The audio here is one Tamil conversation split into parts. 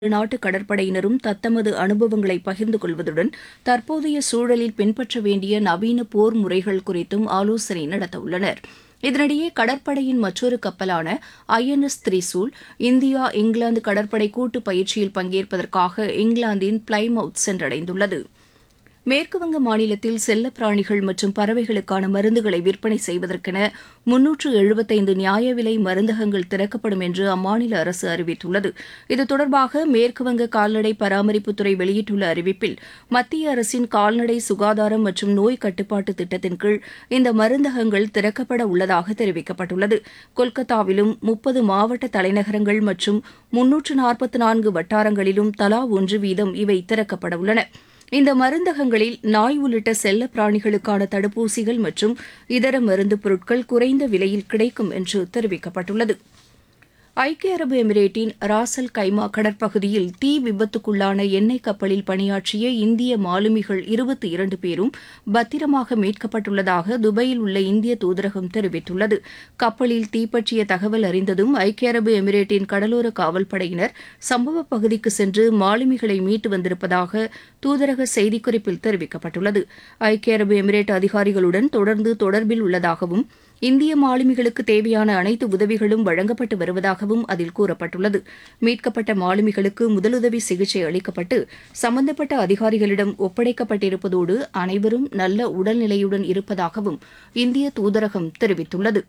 நாட்டு கடற்படையினரும் தத்தமது அனுபவங்களை பகிர்ந்து கொள்வதுடன் தற்போதைய சூழலில் பின்பற்ற வேண்டிய நவீன போர் முறைகள் குறித்தும் ஆலோசனை நடத்தவுள்ளனர். இதனிடையே கடற்படையின் மற்றொரு கப்பலான ஐஎன்எஸ் திரிசூல் இந்தியா இங்கிலாந்து கடற்படை கூட்டு பயிற்சியில் பங்கேற்பதற்காக இங்கிலாந்தின் பிளைமவுத் சென்றடைந்துள்ளது. மேற்குவங்க மாநிலத்தில் செல்லப்பிராணிகள் மற்றும் பறவைகளுக்கான மருந்துகளை விற்பனை செய்வதற்கென 375 நியாய விலை மருந்தகங்கள் திறக்கப்படும் என்று அம்மாநில அரசு அறிவித்துள்ளது. இது தொடர்பாக மேற்குவங்க கால்நடை பராமரிப்புத்துறை வெளியிட்டுள்ள அறிவிப்பில், மத்திய அரசின் கால்நடை சுகாதாரம் மற்றும் நோய் கட்டுப்பாட்டு திட்டத்தின் கீழ் இந்த மருந்தகங்கள் திறக்கப்பட உள்ளதாக தெரிவிக்கப்பட்டுள்ளது. கொல்கத்தாவிலும் 30 மாவட்ட தலைநகரங்கள் மற்றும் 344 வட்டாரங்களிலும் தலா ஒன்று வீதம் இவை திறக்கப்பட உள்ளன. இந்த மருந்தகங்களில் நாய் உள்ளிட்ட செல்ல பிராணிகளுக்கான தடுப்பூசிகள் மற்றும் இதர மருந்துப் பொருட்கள் குறைந்த விலையில் கிடைக்கும் என்று தெரிவிக்கப்பட்டுள்ளது. ஐக்கிய அரபு எமிரேட்டின் ராசல் கைமா கடற்பகுதியில் தீ விபத்துக்குள்ளான எண்ணெய் கப்பலில் பணியாற்றிய இந்திய மாலுமிகள் 22 பேரும் பத்திரமாக மீட்கப்பட்டுள்ளதாக துபாயில் உள்ள இந்திய தூதரகம் தெரிவித்துள்ளது. கப்பலில் தீப்பற்றிய தகவல் அறிந்ததும் ஐக்கிய அரபு எமிரேட்டின் கடலோர காவல்படையினர் சம்பவ பகுதிக்கு சென்று மாலுமிகளை மீட்டு வந்திருப்பதாக தூதரக செய்திக்குறிப்பில் தெரிவிக்கப்பட்டுள்ளது. ஐக்கிய அரபு எமிரேட் அதிகாரிகளுடன் தொடர்ந்து தொடர்பில் உள்ளதாகவும் இந்திய மாலுமிகளுக்கு தேவையான அனைத்து உதவிகளும் வழங்கப்பட்டு வருவதாகவும் அதில் கூறப்பட்டுள்ளது. மீட்கப்பட்ட மாலுமிகளுக்கு முதலுதவி சிகிச்சை அளிக்கப்பட்டு சம்பந்தப்பட்ட அதிகாரிகளிடம் ஒப்படைக்கப்பட்டிருப்பதோடு அனைவரும் நல்ல உடல்நிலையுடன் இருப்பதாகவும் இந்திய தூதரகம் தெரிவித்துள்ளது.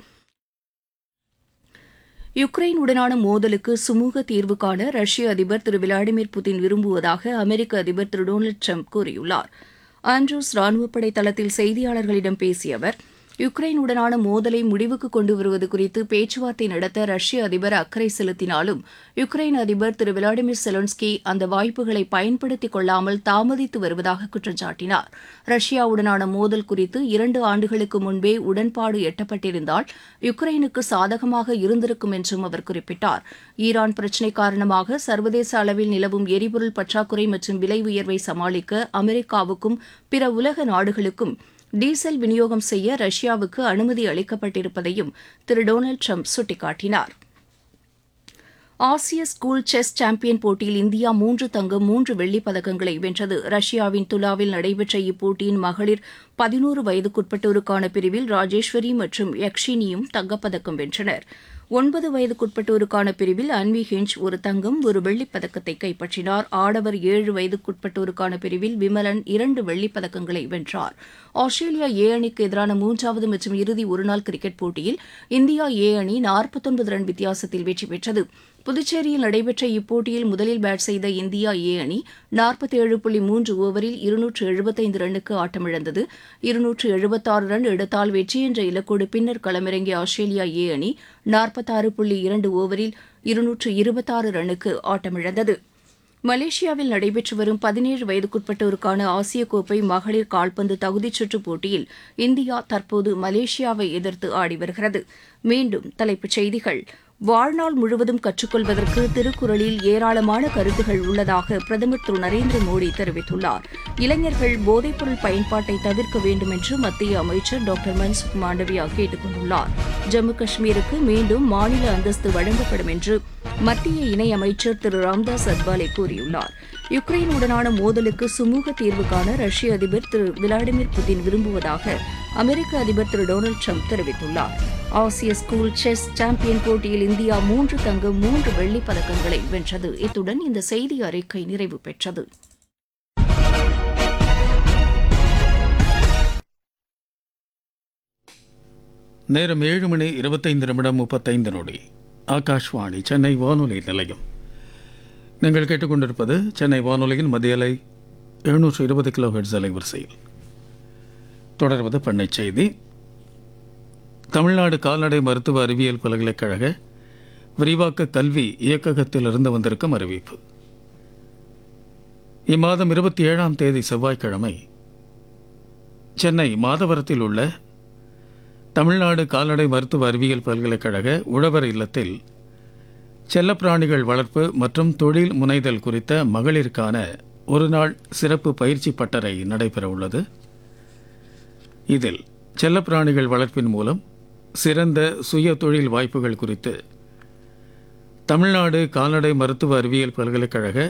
யுக்ரைனுடனான மோதலுக்கு சுமூக தீர்வு காண ரஷ்ய அதிபர் திரு விளாடிமிர் புதின் விரும்புவதாக அமெரிக்க அதிபர் திரு டொனால்டு ட்ரம்ப் கூறியுள்ளார். ஆண்ட்ரூஸ் ராணுவப்படை தளத்தில் செய்தியாளர்களிடம் பேசிய அவர், யுக்ரைனுடனான மோதலை முடிவுக்கு கொண்டு வருவது குறித்து பேச்சுவார்த்தை நடத்த ரஷ்ய அதிபர் அக்கறை செலுத்தினாலும் யுக்ரைன் அதிபர் திரு விளாடிமிர் செலன்ஸ்கி அந்த வாய்ப்புகளை பயன்படுத்திக் கொள்ளாமல் தாமதித்து வருவதாக குற்றம் சாட்டினார். ரஷ்யாவுடனான மோதல் குறித்து 2 ஆண்டுகளுக்கு முன்பே உடன்பாடு எட்டப்பட்டிருந்தால் யுக்ரைனுக்கு சாதகமாக இருந்திருக்கும் என்றும் அவர் குறிப்பிட்டார். ஈரான் பிரச்சினை காரணமாக சர்வதேச அளவில் நிலவும் எரிபொருள் பற்றாக்குறை மற்றும் விலை உயர்வை சமாளிக்க அமெரிக்காவுக்கும் பிற உலக நாடுகளுக்கும் டீசல் விநியோகம் செய்ய ரஷ்யாவுக்கு அனுமதி அளிக்கப்பட்டிருப்பதையும் திரு டொனால்டு ட்ரம்ப் சுட்டிக்காட்டினார். ஆசிய ஸ்கூல் செஸ் சாம்பியன் போட்டியில் இந்தியா 3 தங்கம் 3 வெள்ளிப் பதக்கங்களை வென்றது. ரஷ்யாவின் துலாவில் நடைபெற்ற இப்போட்டியின் மகளிர் 11 வயதுக்குட்பட்டோருக்கான பிரிவில் ராஜேஸ்வரி மற்றும் யக்ஷினியும் தங்கப்பதக்கம் வென்றனர். 9 வயதுக்குட்பட்டோருக்கான பிரிவில் அன்வி ஹிஞ்ச் 1 தங்கம் 1 வெள்ளிப் பதக்கத்தை கைப்பற்றினார். ஆடவர் 7 வயதுக்குட்பட்டோருக்கான பிரிவில் விமலன் 2 வெள்ளிப் பதக்கங்களை வென்றார். ஆஸ்திரேலியா ஏ அணிக்கு எதிரான 3வது மற்றும் இறுதி ஒருநாள் கிரிக்கெட் போட்டியில் இந்தியா ஏ அணி 49 ரன் வித்தியாசத்தில் வெற்றி பெற்றது. புதுச்சேரியில் நடைபெற்ற இப்போட்டியில் முதலில் பேட் செய்த இந்தியா ஏ அணி 47.3 ஓவரில் 275 ரன்னுக்கு ஆட்டமிழந்தது. 276 ரன் எடுத்தால் வெற்றி என்ற இலக்கோடு பின்னர் களமிறங்கிய ஆஸ்திரேலியா ஏ அணி 46.2 ஓவரில் 226 ரன்னுக்கு ஆட்டமிழந்தது. மலேசியாவில் நடைபெற்று வரும் 17 வயதுக்குட்பட்டோருக்கான ஆசிய கோப்பை மகளிர் கால்பந்து தகுதிச் சுற்றுப் போட்டியில் இந்தியா தற்போது மலேசியாவை எதிர்த்து ஆடி வருகிறது. மீண்டும் தலைப்புச் செய்திகள். வாழ்நாள் முழுவதும் கற்றுக்கொள்வதற்கு திருக்குறளில் ஏராளமான கருத்துகள் உள்ளதாக பிரதமர் திரு நரேந்திர மோடி தெரிவித்துள்ளார். இளைஞர்கள் போதைப்பொருள் பயன்பாட்டை தவிர்க்க வேண்டும் என்று மத்திய அமைச்சர் டாக்டர் மன்சுக் மாண்டவியா கேட்டுக் கொண்டுள்ளார். ஜம்மு காஷ்மீருக்கு மீண்டும் மாநில அந்தஸ்து வழங்கப்படும் என்று மத்திய இணையமைச்சர் திரு ராம்தாஸ் அத்வாலே கூறியுள்ளார். யுக்ரைனுடனான மோதலுக்கு சுமூக தீர்வு காண ரஷ்ய அதிபர் திரு விளாடிமிர் புதின் விரும்புவதாக அமெரிக்க அதிபர் திரு டொனால்டு ட்ரம்ப் தெரிவித்துள்ளார். ஆசிய ஸ்கூல் செஸ் சாம்பியன் போட்டியில் இந்தியா 3 தங்கம் 3 வெள்ளிப் பதக்கங்களை வென்றது. இத்துடன் இந்த செய்தி அறிக்கை நிறைவு பெற்றது. நேரம் 7:25:35. ஆகாஷ்வாணி சென்னை வானொலி நிலையம். நீங்கள் கேட்டுக்கொண்டிருப்பது சென்னை வானொலியின் மத்திய அலை 720 கிலோஹெர்ட்ஸ் அலைவரிசையில். தொடர்வது பண்ணைச் செய்தி. தமிழ்நாடு கால்நடை மருத்துவ அறிவியல் பல்கலைக்கழக விரிவாக்க கல்வி இயக்ககத்திலிருந்து வந்திருக்கும் அறிவிப்பு. இம்மாதம் 27ஆம் தேதி செவ்வாய்க்கிழமை சென்னை மாதவரத்தில் உள்ள தமிழ்நாடு கால்நடை மருத்துவ அறிவியல் பல்கலைக்கழக உழவர் இல்லத்தில் செல்லப்பிராணிகள் வளர்ப்பு மற்றும் தொழில் முனைதல் குறித்த மகளிருக்கான ஒருநாள் சிறப்பு பயிற்சி பட்டறை நடைபெறவுள்ளது. இதில் செல்லப்பிராணிகள் வளர்ப்பின் மூலம் சிறந்த சுய தொழில் வாய்ப்புகள் குறித்து தமிழ்நாடு கால்நடை மருத்துவ அறிவியல் பல்கலைக்கழக